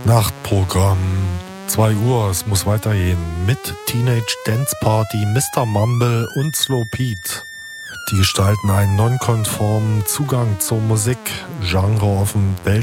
Nachtprogramm, 2 Uhr, es muss weitergehen mit Teenage Dance Party, Mr. Mumble und Slow Pete. Die gestalten einen nonkonformen Zugang zur Musik, Genre auf dem